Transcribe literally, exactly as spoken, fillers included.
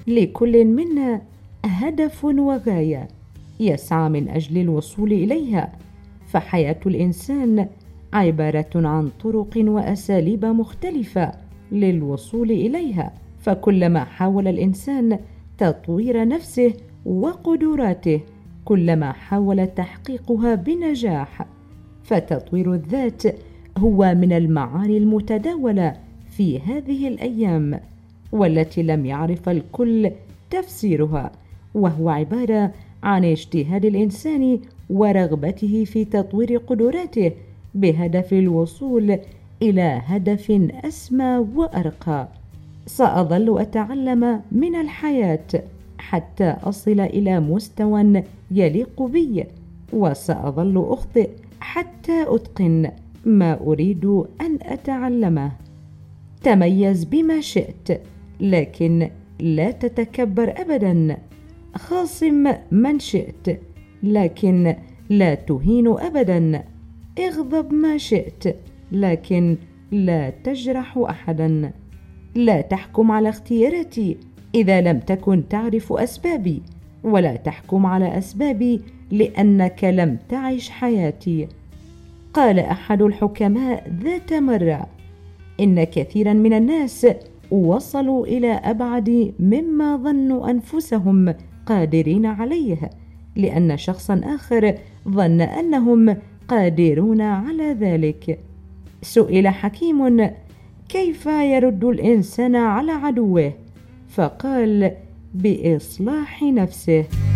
لكل منا هدف وغاية يسعى من أجل الوصول إليها، فحياة الإنسان عبارة عن طرق وأساليب مختلفة للوصول إليها، فكلما حاول الإنسان تطوير نفسه وقدراته كلما حاول تحقيقها بنجاح. فتطوير الذات هو من المعاني المتداولة في هذه الأيام والتي لم يعرف الكل تفسيرها، وهو عبارة عن اجتهاد الإنسان ورغبته في تطوير قدراته بهدف الوصول إلى هدف أسمى وأرقى. سأظل أتعلم من الحياة حتى أصل إلى مستوى يليق بي، وسأظل أخطئ حتى أتقن ما أريد أن أتعلمه. تميز بما شئت لكن لا تتكبر أبدا، خاصم من شئت لكن لا تهين أبدا، اغضب ما شئت لكن لا تجرح أحدا. لا تحكم على اختياراتي إذا لم تكن تعرف أسبابي، ولا تحكم على أسبابي لأنك لم تعش حياتي. قال أحد الحكماء ذات مرة: إن كثيرا من الناس وصلوا إلى أبعد مما ظنوا أنفسهم قادرين عليه، لأن شخصا آخر ظن أنهم قادرون على ذلك. سئل حكيم: كيف يرد الإنسان على عدوه؟ فقال: بإصلاح نفسه.